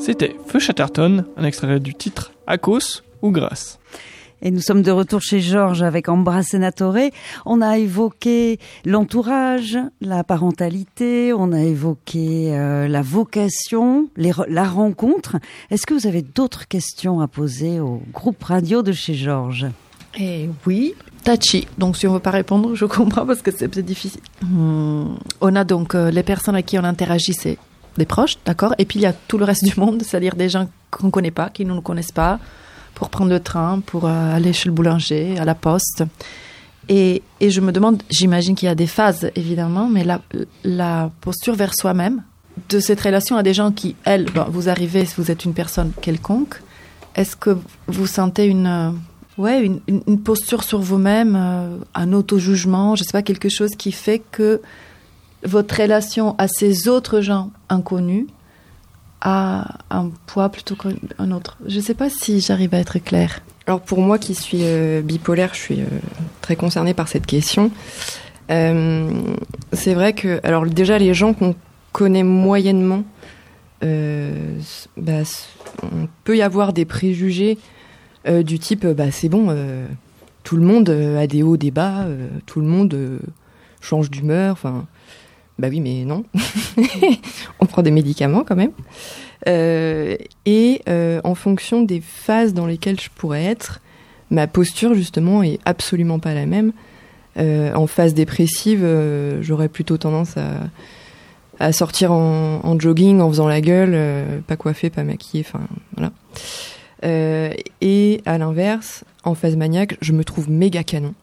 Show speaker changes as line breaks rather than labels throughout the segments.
C'était Feu Chatterton, un extrait du titre Akos ou Grâce.
Et nous sommes de retour chez Georges avec Ambra Senatore. On a évoqué l'entourage, la parentalité, on a évoqué la vocation, la rencontre. Est-ce que vous avez d'autres questions à poser au groupe radio de chez Georges ?
Eh oui, Tachi. Donc si on ne veut pas répondre, je comprends parce que c'est peut-être difficile. On a donc les personnes avec qui on interagit, c'est des proches, d'accord ? Et puis il y a tout le reste du monde, c'est-à-dire des gens qu'on ne connaît pas, qui ne nous connaissent pas, pour prendre le train, pour aller chez le boulanger, à la poste. Et je me demande, j'imagine qu'il y a des phases, évidemment, mais la posture vers soi-même, de cette relation à des gens qui, vous arrivez, si vous êtes une personne quelconque, est-ce que vous sentez une posture sur vous-même, un auto-jugement, je ne sais pas, quelque chose qui fait que votre relation à ces autres gens inconnus a un poids plutôt qu'un autre. Je ne sais pas si j'arrive à être claire.
Alors pour moi qui suis bipolaire, je suis très concernée par cette question. C'est vrai que, alors déjà les gens qu'on connaît moyennement, on peut y avoir des préjugés du type, c'est bon, tout le monde a des hauts, des bas, tout le monde change d'humeur, enfin... Bah oui, mais non. On prend des médicaments quand même. En fonction des phases dans lesquelles je pourrais être, ma posture, justement, est absolument pas la même. En phase dépressive, j'aurais plutôt tendance à sortir en jogging, en faisant la gueule, pas coiffée, pas maquillée, enfin, voilà. Et à l'inverse, en phase maniaque, je me trouve méga canon.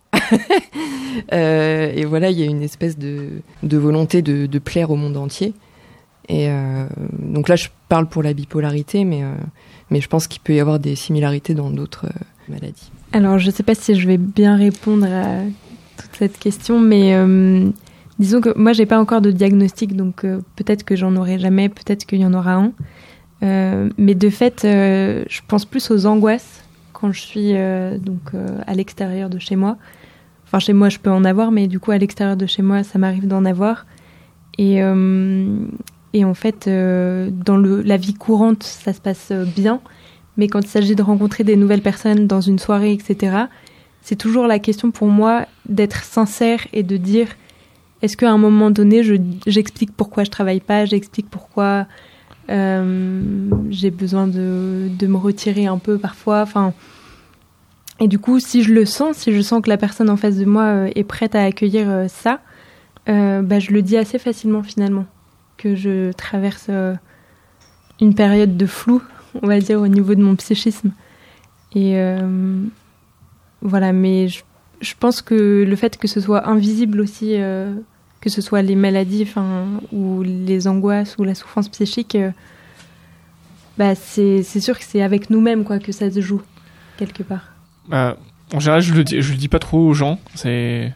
Et voilà, il y a une espèce de volonté de plaire au monde entier. Et donc là, je parle pour la bipolarité, mais je pense qu'il peut y avoir des similarités dans d'autres maladies.
Alors, je ne sais pas si je vais bien répondre à toute cette question, mais disons que moi, je n'ai pas encore de diagnostic, donc peut-être que j'en aurai jamais, peut-être qu'il y en aura un. Mais de fait, je pense plus aux angoisses quand je suis à l'extérieur de chez moi. Enfin, chez moi, je peux en avoir, mais du coup, à l'extérieur de chez moi, ça m'arrive d'en avoir. Et en fait, dans la vie courante, ça se passe bien. Mais quand il s'agit de rencontrer des nouvelles personnes dans une soirée, etc., c'est toujours la question pour moi d'être sincère et de dire est-ce qu'à un moment donné, j'explique pourquoi je travaille pas, j'explique pourquoi j'ai besoin de me retirer un peu parfois. Enfin, et du coup, si je sens que la personne en face de moi est prête à accueillir ça, je le dis assez facilement finalement, que je traverse une période de flou, on va dire, au niveau de mon psychisme. Et voilà, mais je pense que le fait que ce soit invisible aussi, que ce soit les maladies, ou les angoisses ou la souffrance psychique, c'est sûr que c'est avec nous-mêmes quoi que ça se joue quelque part.
En général, je le dis pas trop aux gens. C'est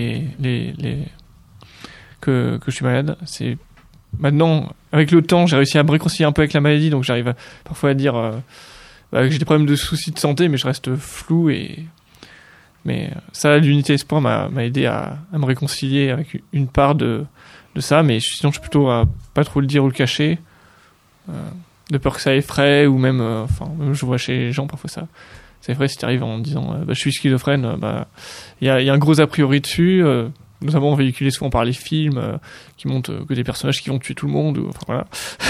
que je suis malade. C'est maintenant, avec le temps, j'ai réussi à me réconcilier un peu avec la maladie, donc j'arrive parfois à dire que j'ai des problèmes de soucis de santé, mais je reste flou. Mais ça, l'unité espoir m'a aidé à me réconcilier avec une part de ça, mais sinon je suis plutôt à pas trop le dire ou le cacher, de peur que ça effraie, ou même je vois chez les gens parfois ça effraie si tu arrives en disant je suis schizophrène, il y a un gros a priori dessus, notamment véhiculé souvent par les films qui montrent que des personnages qui vont tuer tout le monde, voilà.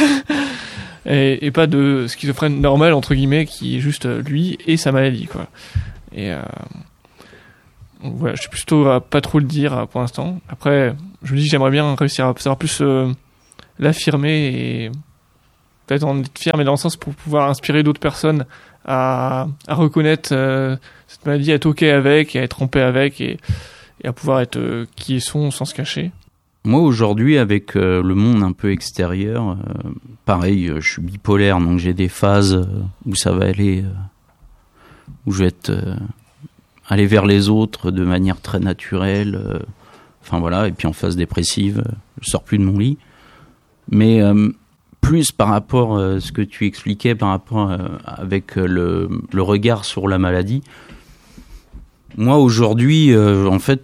et pas de schizophrène normal entre guillemets qui est juste lui et sa maladie quoi. Et donc voilà, je suis plutôt à pas trop le dire pour l'instant. Après, je me dis que j'aimerais bien réussir à savoir plus l'affirmer et peut-être en être fier, mais dans le sens pour pouvoir inspirer d'autres personnes à reconnaître cette maladie, à être ok avec, et à être en paix avec, et à pouvoir être qui ils sont sans se cacher.
Moi aujourd'hui, avec le monde un peu extérieur, pareil, je suis bipolaire, donc j'ai des phases où ça va aller, où je vais aller vers les autres de manière très naturelle, et puis en phase dépressive, je sors plus de mon lit. Mais plus par rapport à ce que tu expliquais, par rapport avec le regard sur la maladie, moi aujourd'hui,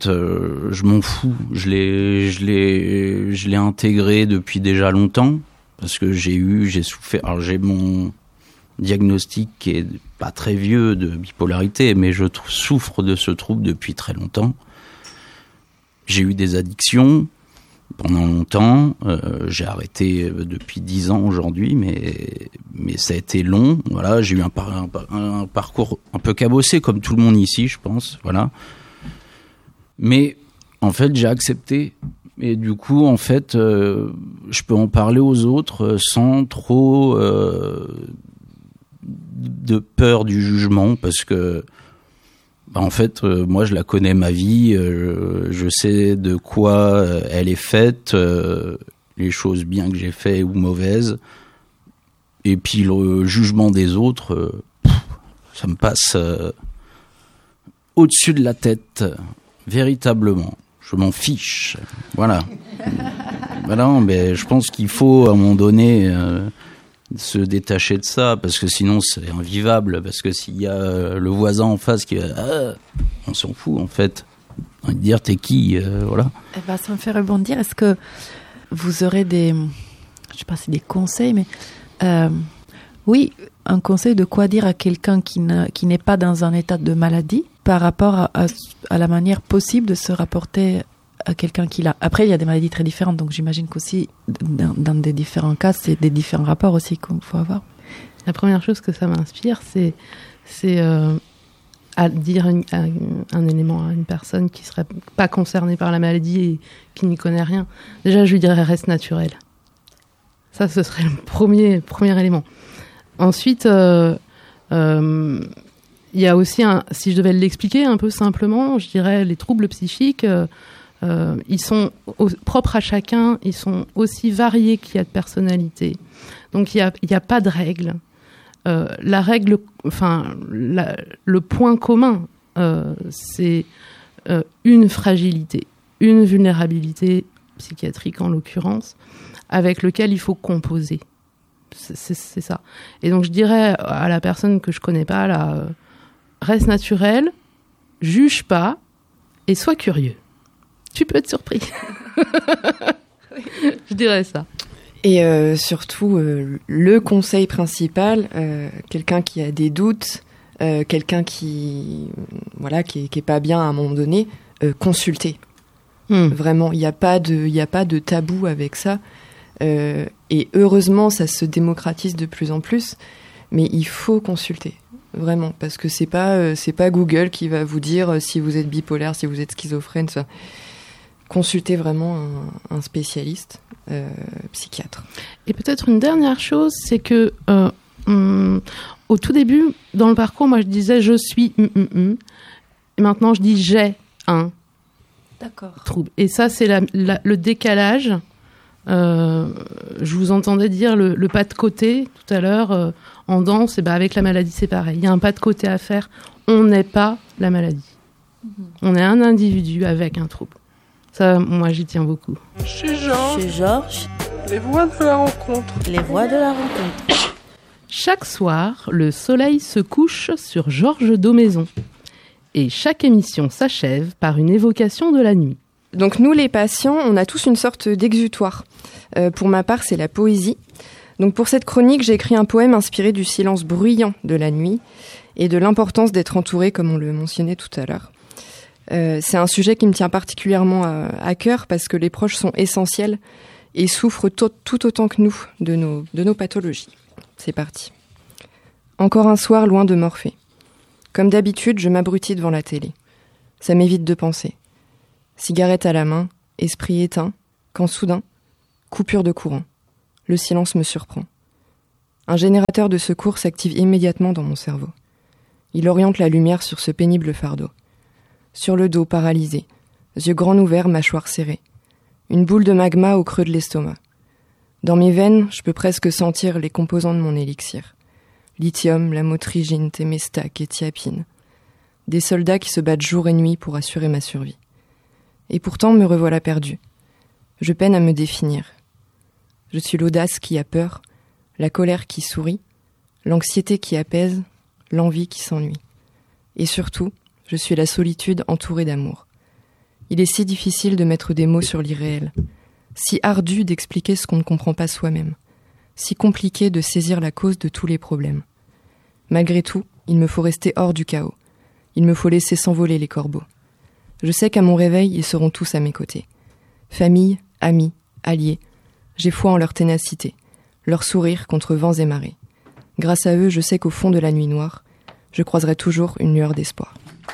je m'en fous. Je l'ai intégré depuis déjà longtemps. parce que j'ai souffert. Alors j'ai mon diagnostic qui est pas très vieux de bipolarité, mais je souffre de ce trouble depuis très longtemps. J'ai eu des addictions pendant longtemps. J'ai arrêté depuis 10 ans aujourd'hui, mais ça a été long. Voilà, j'ai eu un parcours un peu cabossé, comme tout le monde ici, je pense. Voilà. Mais en fait, j'ai accepté. Et du coup, en fait, je peux en parler aux autres sans trop de peur du jugement, parce que en fait, moi, je la connais, ma vie, je sais de quoi elle est faite, les choses bien que j'ai fait ou mauvaises, et puis le jugement des autres, ça me passe au-dessus de la tête, véritablement. Je m'en fiche, voilà. Voilà, mais je pense qu'il faut à un moment donné se détacher de ça, parce que sinon c'est invivable, parce que s'il y a le voisin en face qui on s'en fout en fait. On va dire t'es qui, voilà.
Eh ben, ça me fait rebondir. Est-ce que vous aurez des, je sais pas si des conseils, mais oui, un conseil de quoi dire à quelqu'un qui n'est pas dans un état de maladie par rapport à la manière possible de se rapporter à quelqu'un qui l'a. Après, il y a des maladies très différentes, donc j'imagine qu'aussi, dans des différents cas, c'est des différents rapports aussi qu'il faut avoir.
La première chose que ça m'inspire, c'est à dire un élément à une personne qui serait pas concernée par la maladie et qui n'y connaît rien. Déjà, je lui dirais reste naturel. Ça, ce serait le premier élément. Ensuite, il y a aussi, si je devais l'expliquer un peu simplement, je dirais les troubles psychiques, ils sont propres à chacun, ils sont aussi variés qu'il y a de personnalités. Donc il y a pas de règle. La règle, le point commun, c'est une fragilité, une vulnérabilité psychiatrique en l'occurrence, avec lequel il faut composer. C'est ça. Et donc je dirais à la personne que je connais pas là, reste naturel, juge pas et sois curieux. Tu peux être surpris. Je dirais ça.
Et surtout, le conseil principal, quelqu'un qui a des doutes, quelqu'un qui est pas bien à un moment donné, consulter. Vraiment, il n'y a pas de tabou avec ça. Et heureusement, ça se démocratise de plus en plus. Mais il faut consulter, vraiment, parce que c'est pas Google qui va vous dire si vous êtes bipolaire, si vous êtes schizophrène, ça. Consultez vraiment un spécialiste psychiatre.
Et peut-être une dernière chose, c'est que au tout début, dans le parcours, moi je disais je suis et maintenant je dis j'ai un trouble. Et ça, c'est le décalage. Je vous entendais dire le pas de côté tout à l'heure en danse, et avec la maladie c'est pareil. Il y a un pas de côté à faire. On n'est pas la maladie. On est un individu avec un trouble. Ça, moi, j'y tiens beaucoup.
Chez Georges,
les voix de la rencontre.
Les voix de la rencontre.
Chaque soir, le soleil se couche sur Georges Daumaison. Et chaque émission s'achève par une évocation de la nuit.
Donc nous, les patients, on a tous une sorte d'exutoire. Pour ma part, c'est la poésie. Donc pour cette chronique, j'ai écrit un poème inspiré du silence bruyant de la nuit et de l'importance d'être entouré, comme on le mentionnait tout à l'heure. C'est un sujet qui me tient particulièrement à cœur parce que les proches sont essentiels et souffrent tout autant que nous de nos pathologies. C'est parti. Encore un soir loin de Morphée. Comme d'habitude, je m'abrutis devant la télé. Ça m'évite de penser. Cigarette à la main, esprit éteint, quand soudain, coupure de courant. Le silence me surprend. Un générateur de secours s'active immédiatement dans mon cerveau. Il oriente la lumière sur ce pénible fardeau. Sur le dos, paralysé, yeux grands ouverts, mâchoire serrée. Une boule de magma au creux de l'estomac. Dans mes veines, je peux presque sentir les composants de mon élixir. Lithium, lamotrigine, témestak et thiapine. Des soldats qui se battent jour et nuit pour assurer ma survie. Et pourtant, me revoilà perdu. Je peine à me définir. Je suis l'audace qui a peur, la colère qui sourit, l'anxiété qui apaise, l'envie qui s'ennuie. Et surtout, je suis la solitude entourée d'amour. Il est si difficile de mettre des mots sur l'irréel, si ardu d'expliquer ce qu'on ne comprend pas soi-même. si compliqué de saisir la cause de tous les problèmes. Malgré tout, il me faut rester hors du chaos. Il me faut laisser s'envoler les corbeaux. Je sais qu'à mon réveil, ils seront tous à mes côtés. Famille, amis, alliés. J'ai foi en leur ténacité, leur sourire contre vents et marées. Grâce à eux, je sais qu'au fond de la nuit noire, je croiserai toujours une lueur d'espoir.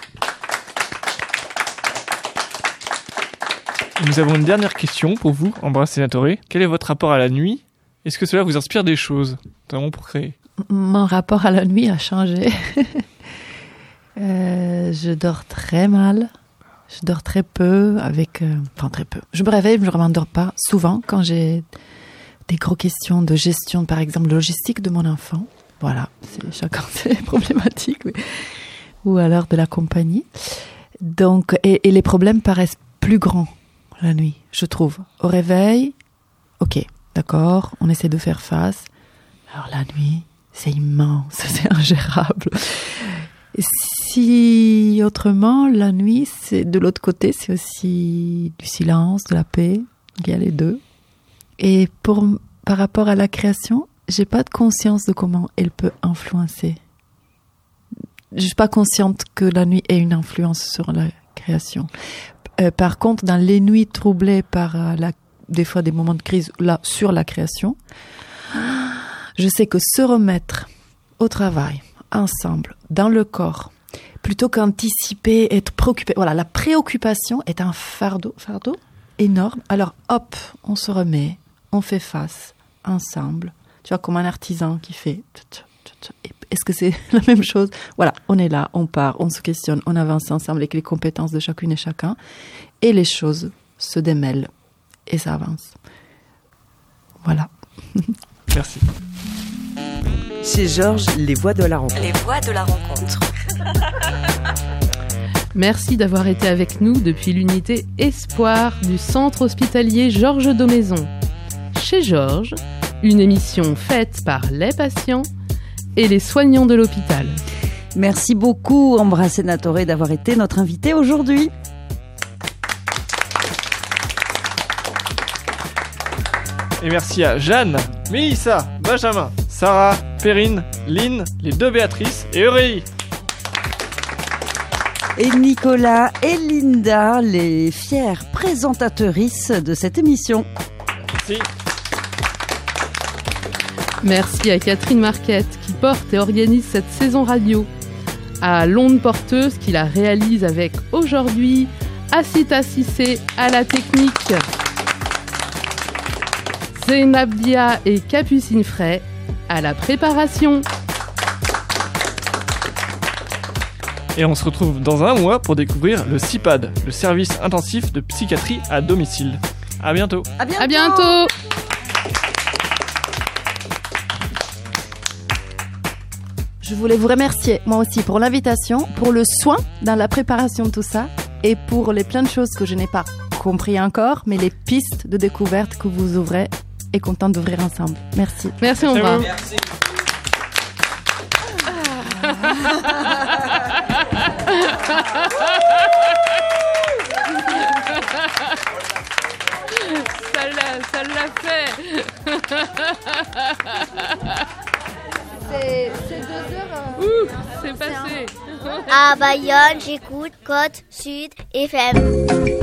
Nous avons une dernière question pour vous, Ambra Senatore. Quel est votre rapport à la nuit ? Est-ce que cela vous inspire des choses, notamment pour créer ?
Mon rapport à la nuit a changé. Je dors très mal. Je dors très peu, très peu. Je me réveille, mais je ne m'endors pas. Souvent, quand j'ai des grosses questions de gestion, par exemple, logistique de mon enfant. Voilà, chacun ses problématiques. Ou alors de la compagnie. Donc, et les problèmes paraissent plus grands la nuit, je trouve. Au réveil, ok, d'accord, on essaie de faire face. Alors la nuit, c'est immense, c'est ingérable. Si autrement, la nuit, c'est de l'autre côté, c'est aussi du silence, de la paix. Il y a les deux. Et par rapport à la création, j'ai pas de conscience de comment elle peut influencer. Je suis pas consciente que la nuit ait une influence sur la création. Par contre, dans les nuits troublées par des fois des moments de crise là sur la création, je sais que se remettre au travail ensemble, dans le corps, plutôt qu'anticiper, être préoccupé. Voilà, la préoccupation est un fardeau énorme. Alors, hop, on se remet, on fait face, ensemble. Tu vois, comme un artisan qui fait... Est-ce que c'est la même chose ? Voilà, on est là, on part, on se questionne, on avance ensemble avec les compétences de chacune et chacun. Et les choses se démêlent et ça avance. Voilà.
Merci.
Chez Georges, les voix de la rencontre.
Les voix de la rencontre.
Merci d'avoir été avec nous depuis l'unité Espoir du centre hospitalier Georges Daumaison. Chez Georges, une émission faite par les patients et les soignants de l'hôpital.
Merci beaucoup, Ambra Senatore, d'avoir été notre invité aujourd'hui.
Et merci à Jeanne, Mélissa, Benjamin, Sarah, Perrine, Lynn, les deux Béatrice et Eurélie.
Et Nicolas et Linda, les fières présentatrices de cette émission.
Merci.
Merci à Catherine Marquette qui porte et organise cette saison radio, à l'onde porteuse qui la réalise avec aujourd'hui Asita Sissé à la technique, Zeynab Dia et Capucine Fray à la préparation.
Et on se retrouve dans un mois pour découvrir le CIPAD, le service intensif de psychiatrie à domicile. À bientôt.
À bientôt.
À bientôt.
Je voulais vous remercier, moi aussi, pour l'invitation, pour le soin dans la préparation de tout ça et pour les plein de choses que je n'ai pas compris encore, mais les pistes de découverte que vous ouvrez et contente d'ouvrir ensemble. Merci.
Merci, on va.
Merci.
Ça l'a fait.
C'est 2 heures.
C'est passé.
À Bayonne, j'écoute Côte Sud FM.